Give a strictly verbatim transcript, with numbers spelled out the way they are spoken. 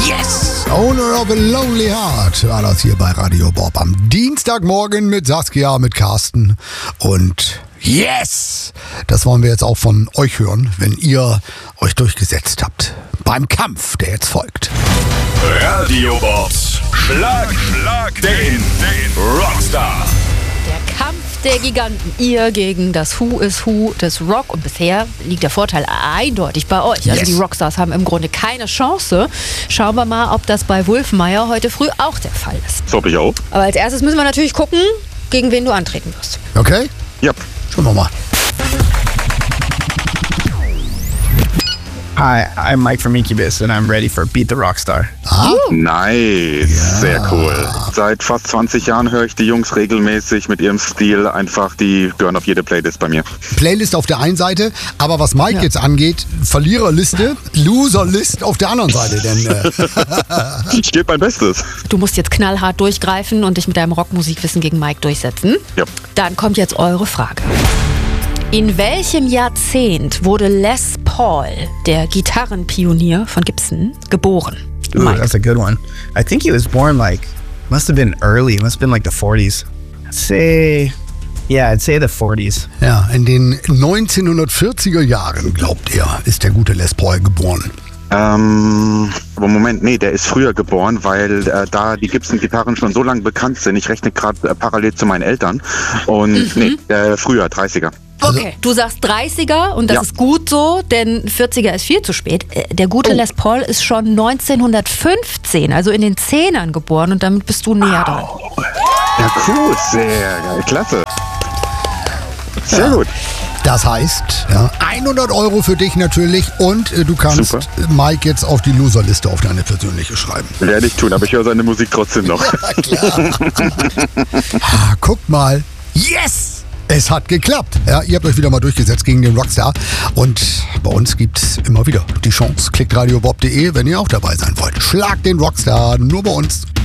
Yes! Owner of a Lonely Heart war das hier bei Radio Bob am Dienstagmorgen mit Saskia, mit Carsten und yes! Das wollen wir jetzt auch von euch hören, wenn ihr euch durchgesetzt habt. Beim Kampf, der jetzt folgt. Radio Bobs Schlag, Schlag den, den Rockstar. Der Kampf der Giganten. Ihr gegen das Who is Who des Rock. Und bisher liegt der Vorteil eindeutig bei euch. Also Yes. die Rockstars haben im Grunde keine Chance. Schauen wir mal, ob das bei Wulfmeyer heute früh auch der Fall ist. Das hoffe ich auch. Aber als erstes müssen wir natürlich gucken, gegen wen du antreten wirst. Okay? Ja. Schauen wir mal. Hi, I'm Mike from Incubus and I'm ready for Beat the Rockstar. Ah, Nice, sehr cool. Seit fast zwanzig Jahren höre ich die Jungs regelmäßig mit ihrem Stil. Einfach, die gehören auf jede Playlist bei mir. Playlist auf der einen Seite, aber was Mike Ja. jetzt angeht, Verliererliste, Loserlist auf der anderen Seite. Denn äh, Ich gebe mein Bestes. Du musst jetzt knallhart durchgreifen und dich mit deinem Rockmusikwissen gegen Mike durchsetzen. Ja. Dann kommt jetzt eure Frage. In welchem Jahrzehnt wurde Les Paul, der Gitarrenpionier von Gibson, geboren? Ooh, Mike. that's a good one. I think he was born like, must have been early, must have been like the forties. I'd say, yeah, I'd say the forties. ja, in den neunzehnhundertvierziger Jahren, glaubt er, ist der gute Les Paul geboren. Ähm, aber Moment, nee, der ist früher geboren, weil äh, da die Gibson-Gitarren schon so lange bekannt sind. Ich rechne gerade äh, parallel zu meinen Eltern. Und nee, äh, früher, dreißiger. Okay, du sagst dreißiger und das Ja. ist gut so, denn vierziger ist viel zu spät. Äh, Der gute Oh. Les Paul ist schon neunzehnhundertfünfzehn, also in den Zehnern geboren und damit bist du näher dran. Ja, cool, sehr geil, klasse. Sehr gut. Das heißt, ja, hundert Euro für dich natürlich und äh, du kannst Super. Mike jetzt auf die Loserliste auf deine persönliche schreiben. Werde ich tun, aber ich höre seine Musik trotzdem noch. Ah, guckt mal. Yes! Es hat geklappt. Ja, ihr habt euch wieder mal durchgesetzt gegen den Rockstar. Und bei uns gibt es immer wieder die Chance. Klickt radiobob punkt de, wenn ihr auch dabei sein wollt. Schlagt den Rockstar, nur bei uns.